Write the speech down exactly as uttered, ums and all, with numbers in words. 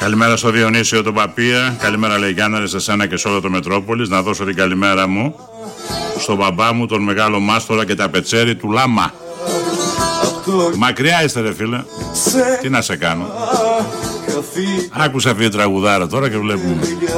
Καλημέρα στο Διονύσιο τον Παπία. Καλημέρα λέει Γιάνναρε σε σένα και σε όλο το Μετρόπολης. Να δώσω την καλημέρα μου στον μπαμπά μου, τον μεγάλο μάστορα και τα πετσέρι του Λάμα. Μακριά είστε ρε φίλε. Τι να σε κάνω. Άκουσα αυτή η τραγουδάρα τώρα και βλέπουμε.